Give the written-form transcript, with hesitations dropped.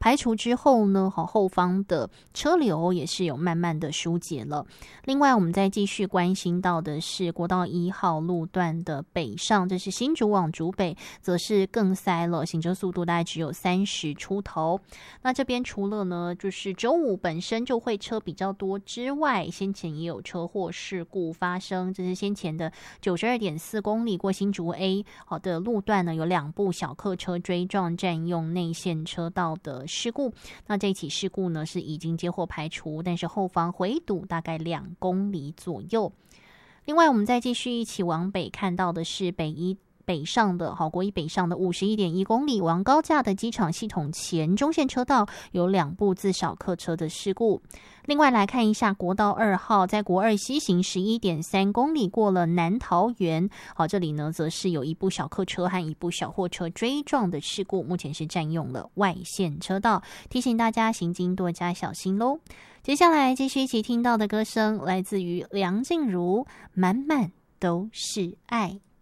排除之后呢，后方的车流也是有慢慢的疏解了。另外我们再继续关心到的是国道1号路段的北上，这是新竹往竹北则是更塞了，行车速度大概只有30出头。那这边除了呢就是周五本身就会车比较多之外，先前也有车祸事故发生，这是先前的92.4公里过新竹 A 的路段呢，有2部小客车追撞占用内线车道的事故。那这起事故呢是已经接获排除，但是后方回堵大概2公里左右。另外我们再继续一起往北看到的是北上的国一北上的51.1公里往高架的机场系统前中线车道有2部自小客车的事故。另外来看一下国道2号在国2西行11.3公里过了南桃园，这里呢则是有1部小客车和1部小货车追撞的事故，目前是占用了外线车道，提醒大家行经多加小心咯。接下来继续一起听到的歌声来自于梁静茹，满满都是爱。